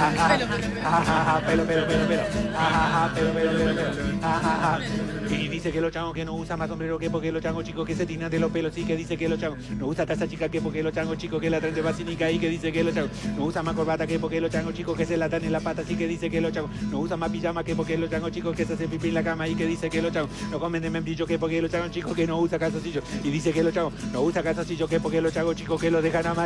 Y dice que los changos que no usan más sombrero que porque los changos chicos que se tiran de los pelos, sí que dice que los changos no usa taza chica que porque los changos chicos que la traen de vacinica y que dice que los changos no usa más corbata que porque los changos chicos que se la dan en la pata, sí que dice que los changos no usan más pijama que porque los changos chicos que se hacen pipí en la cama y que dice que los changos no comen de membrillo que porque los changos chicos que no usa calzoncillo y dice que los changos no usa calzoncillo que porque los changos chicos que lo dejan amarillo.